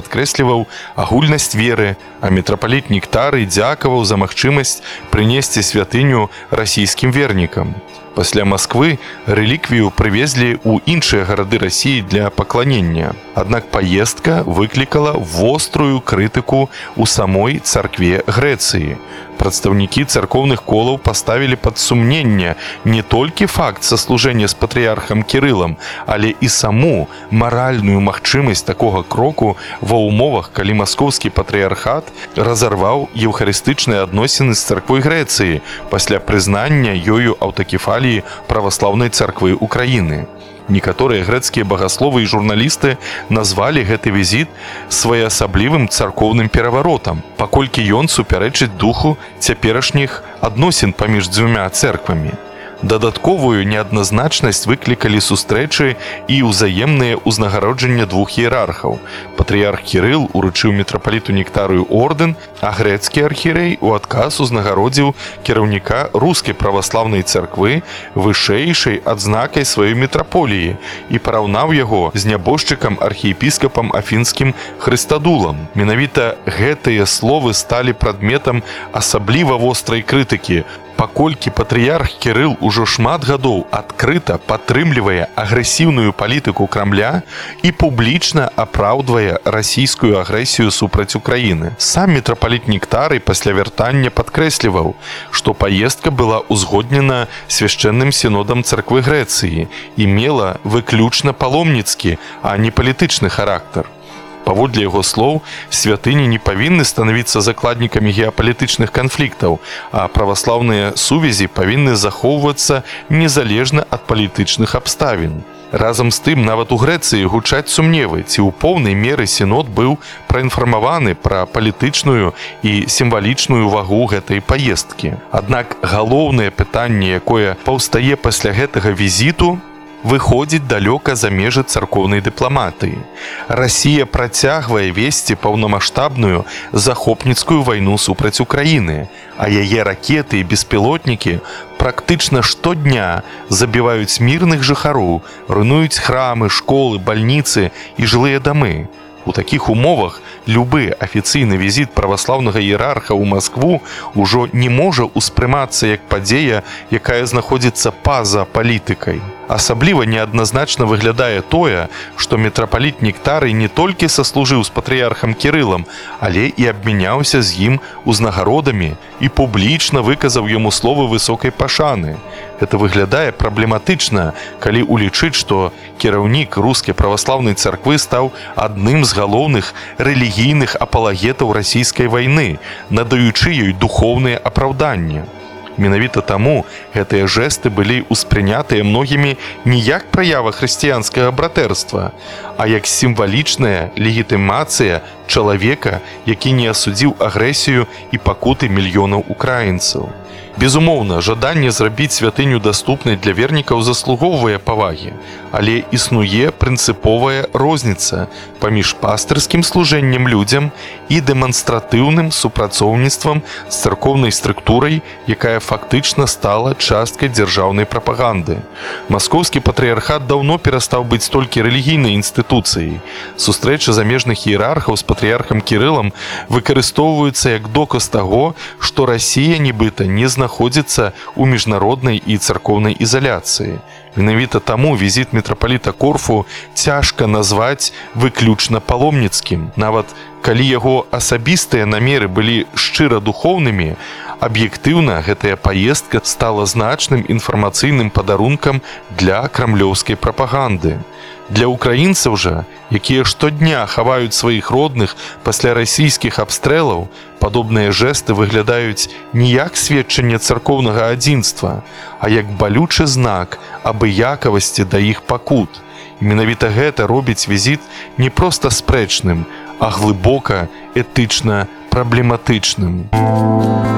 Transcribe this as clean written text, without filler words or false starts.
падкрэсліваў агульнасць веры, а мітрапаліт Нектарый дзякаваў за магчымасць прынесці святыню расійскім вернікам. Пасля Масквы рэліквію прывезлі ў іншыя гарады Расіі для пакланення. Аднак паездка выклікала вострую крытыку ў самой царкве Грэцыі. Прадстаўнікі царкоўных колаў паставілі пад сумненне не толькі факт саслужэння з патрыярхам Кірылам, але і саму маральную магчымасць такога кроку ва ўмовах, калі маскоўскі патрыярхат разарваў еўхарыстычныя адносіны з царквой Грэцыі пасля прызнання ёю аўтакефаліі праваслаўнай царквы Украіны. Некаторыя грэцкія багасловы і журналісты назвалі гэты візіт своеасаблівым царкоўным пераваротам, паколькі ён супярэчыць духу цяперашніх адносін паміж дзвюма цэрквамі. Дадатковую неадназначнасць выклікалі сустрэчы і ўзаемныя ўзнагароджання двух іерархаў. Патрыярх Кірыл уручыў мітрапаліту Нектарыю ордэн, а грэцкі архірэй у адказ узнагародзіў кіраўніка рускай праваслаўнай царквы вышэйшай адзнакай сваёй мітраполіі і параўнаў яго з нябожчыкам архіепіскапам афінскім Хрыстадулам. Менавіта гэтыя словы сталі прадметам асабліва вострай крытыкі, паколькі патрыярх Кірыл ужо шмат гадоў адкрыта падтрымлівае агрэсіўную палітыку Крамля і публічна апраўдвае расійскую агрэсію супраць Украіны. Сам мітрапаліт Нектарый пасля вяртання падкрэсліваў, што паездка была ўзгоднена свяшчэнным сінодам царквы Грэцыі і мела выключна паломніцкі, а не палітычны характар. Паводле яго слоў, святыні не павінны станавіцца закладнікамі геапалітычных канфліктаў, а праваслаўныя сувязі павінны захоўвацца незалежна ад палітычных абставін. Разам з тым, нават у Грэцыі гучаць сумневы, ці ў поўнай меры сінод быў праінфармаваны пра палітычную і сімвалічную вагу гэтай паездкі. Аднак галоўнае пытанне, якое паўстае пасля гэтага візіту, выходзіць далёка за межы царкоўнай дыпламатыі. Расія працягвае весці паўнамаштабную захопніцкую вайну супраць Украіны, а яе ракеты і беспілотнікі практычна штодня забіваюць мірных жыхароў, руйнуюць храмы, школы, бальніцы і жылыя дамы. У такіх умовах любы афіцыйны візіт праваслаўнага іерарха ў Маскву ўжо не можа ўспрымацца як падзея, якая знаходзіцца па-за палітыкай. Асабліва неадназначна выглядае тое, што мітрапаліт Нектарый не толькі саслужыў з патрыярхам Кірылам, але і абмяняўся з ім узнагародамі і публічна выказаў яму словы высокай пашаны. Гэта выглядае праблематычна, калі улічыць, што кіраўнік рускай праваслаўнай царквы стаў адным з галоўных рэлігійных апалагетаў расійскай вайны, надаючы ёй духоўныя апраўданні. Менавіта таму гэтыя жэсты былі ўспрынятыя многімі не як праява хрысціянскага братэрства, а як сімвалічная легітымацыя чалавека, які не асудзіў агрэсію і пакуты мільёнаў украінцаў. Безумоўна, жаданне зрабіць святыню даступнай для вернікаў заслугоўвае павагі, але існуе прынцыповая розніца паміж пастырскім служэннем людзям і дэманстратыўным супрацоўніцтвам з царкоўнай структурай, якая фактычна стала часткай дзяржаўнай прапаганды. Маскоўскі патрыярхат даўно перастаў быць толькі рэлігійнай інстытуцыяй. Сустрэча замежных іерархаў з патрыярхам Кірылам выкарыстоўваюцца як доказ таго, што Расія нібыта не знаходзіцца ў міжнароднай і царкоўнай ізаляцыі. Менавіта таму візіт мітрапаліта Корфу цяжка назваць выключна паломніцкім. Нават калі яго асабістыя намеры былі шчыра духоўнымі, аб'ектыўна гэтая паездка стала значным інфармацыйным падарункам для крамлёўскай прапаганды. Для украінцаў жа, якія штодня хаваюць сваіх родных пасля расійскіх абстрэлаў, падобныя жэсты выглядаюць не як сведчанне царкоўнага адзінства, а як балючы знак абыякавасці да іх пакут. І менавіта гэта робіць візіт не проста спрэчным, а глыбока этычна праблематычным.